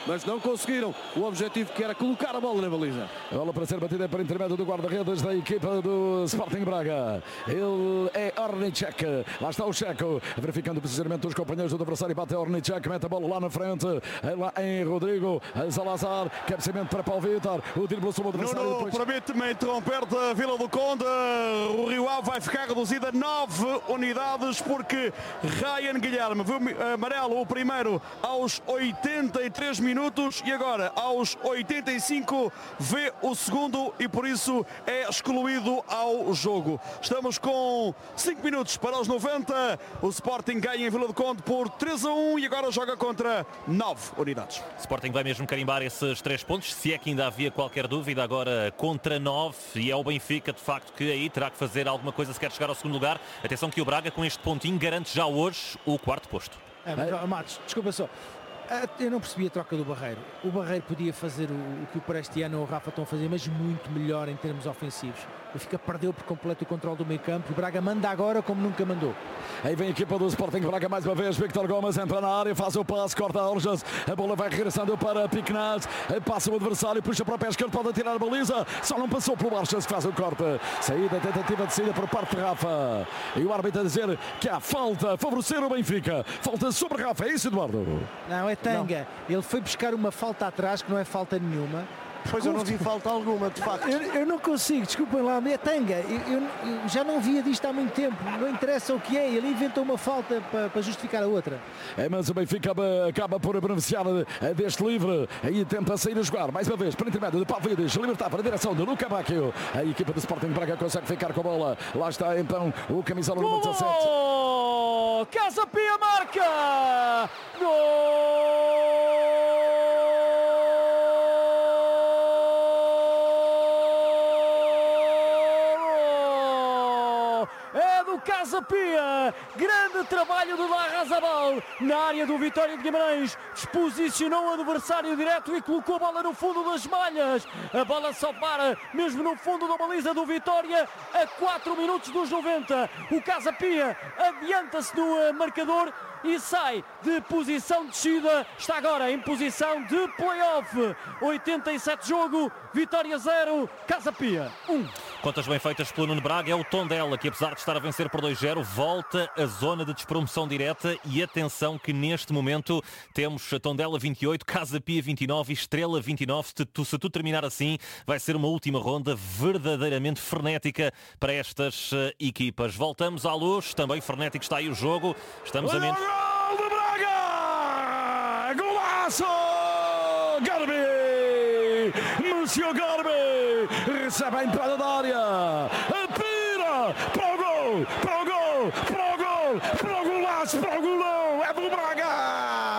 mas não conseguiram o objetivo que era colocar a bola na baliza. A bola para ser batida para intermédio do guarda-redes da equipa do Sporting Braga. Ele é Ornicek. Lá está o Checo, verificando o posicionamento dos companheiros do adversário. Bate Ornicek, mete a bola lá na frente. Lá em Rodrigo Salazar. Cabeceamento para Paulo Vitor. O tiro pelo seu adversário. Nuno, permite-me interromper da Vila do Conde. O Rio Ave vai ficar reduzido a 9 unidades porque Ryan Guilherme viu amarelo o primeiro aos 83 minutos e agora aos 85 vê o segundo e por isso é excluído ao jogo. Estamos com 5 minutos para os 90. O Sporting ganha em Vila do Conde por 3-1 e agora joga contra 9 unidades. O Sporting vai mesmo carimbar esses 3 pontos, se é que ainda havia qualquer dúvida, agora contra 9, e é o Benfica de facto que aí terá que fazer alguma coisa se quer chegar ao segundo lugar. Atenção que o Braga com este pontinho garante já hoje o 4º posto. Matos, desculpa só, eu não percebi a troca do Barreiro. O Barreiro podia fazer o que o Prestiano ou o Rafa estão a fazer, mas muito melhor em termos ofensivos. O Benfica perdeu por completo o controle do meio campo. O Braga manda agora como nunca mandou. Aí vem a equipa do Sporting Braga mais uma vez. Victor Gomes entra na área, faz o passe, corta a Orjas. A bola vai regressando para Piquenaz. Passa o adversário, puxa para o pé esquerdo, pode atirar a baliza. Só não passou pelo Orjas que faz o corte. Saída, tentativa de saída por parte de Rafa. E o árbitro a dizer que há falta, favorecer o Benfica. Falta sobre Rafa, é isso, Eduardo? Não, é tanga. Ele foi buscar uma falta atrás que não é falta nenhuma. Pois eu não vi falta alguma, de facto. Eu não consigo, desculpem lá, é tanga. Eu já não via disto há muito tempo. Não interessa o que é, ele inventou uma falta para justificar a outra. Mas o Benfica acaba por beneficiar deste livre. Aí tenta sair a jogar, mais uma vez, para intermédio de Pavlidis, libertar para a direção de Luca Bacchio. A equipa do Sporting Braga consegue ficar com a bola. Lá está então o camisola número 17. Casa Pia marca! Gol! Casa Pia, grande trabalho do Larrazabal na área do Vitória de Guimarães, desposicionou o adversário direto e colocou a bola no fundo das malhas. A bola só para mesmo no fundo da baliza do Vitória a 4 minutos dos 90. O Casa Pia adianta-se no marcador e sai de posição de descida, está agora em posição de play-off. 87 jogo, Vitória 0, Casa Pia 1. Contas bem feitas pelo Nuno Braga. É o Tondela que, apesar de estar a vencer por 2-0, volta à zona de despromoção direta. E atenção que neste momento temos a Tondela 28, Casa Pia 29 e Estrela 29. Se tudo terminar assim, vai ser uma última ronda verdadeiramente frenética para estas equipas. Voltamos à luz, também frenético está aí o jogo. Estamos a menos... Gol de Braga! Golaço! Garbi! Monsieur Garbi! Recebe a entrada da área! Atira! Para o gol! Para o gol! Para o gol! Para o golaço! Para o golaço!